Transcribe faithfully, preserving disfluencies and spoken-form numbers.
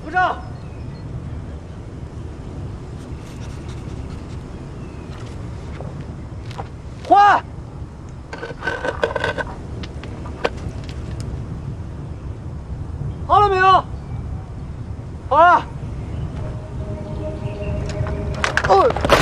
鼓掌。换。好了没有？好了。哦。